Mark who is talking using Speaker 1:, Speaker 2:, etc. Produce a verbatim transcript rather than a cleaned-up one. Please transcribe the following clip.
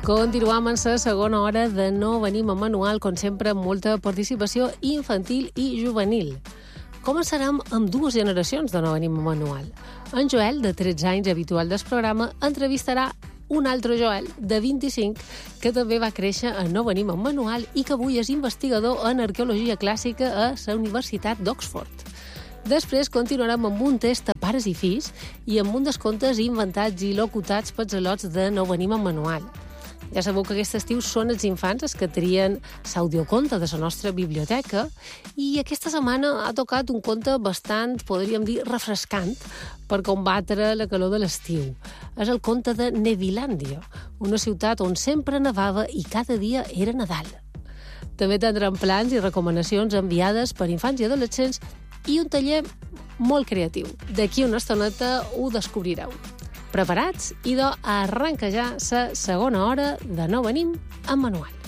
Speaker 1: Continuam en la segona hora de No venim amb manual, com sempre, amb molta participació infantil i juvenil. Començarem amb dues generacions de No venim amb manual. En Joel, de tretze anys, habitual del programa, entrevistarà un altre Joel, de vint-i-cinc, que també va créixer a No venim amb manual i que avui és investigador en arqueologia clàssica a la Universitat d'Oxford. Després continuarem amb un test a pares i fills i amb un dels contes inventats i locutats pels al·lots de No venim amb manual. Ja sabeu que aquest estiu són els infants els que trien l'audioconte de la nostra biblioteca i aquesta setmana ha tocat un conte bastant, podríem dir, refrescant per combatre la calor de l'estiu. És el conte de Nevilàndia, una ciutat on sempre nevava i cada dia era Nadal. També tindrem plans i recomanacions enviades per infants i adolescents i un taller molt creatiu. D'aquí una estoneta ho descobrireu. Preparats? Idò, arrenca ja la segona hora de No venim amb manual.